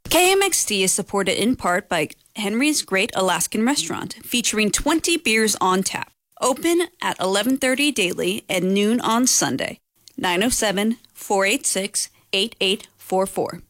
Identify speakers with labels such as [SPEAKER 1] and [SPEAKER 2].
[SPEAKER 1] KMXD is supported in part by Henry's Great Alaskan Restaurant, featuring 20 beers on tap. Open at 11:30 daily and noon on Sunday. 907-486-8844.